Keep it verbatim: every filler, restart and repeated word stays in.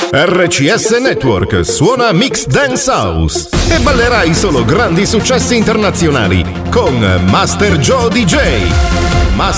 R C S Network suona Mix Dance House e ballerai solo grandi successi internazionali con Master Joe D J. Master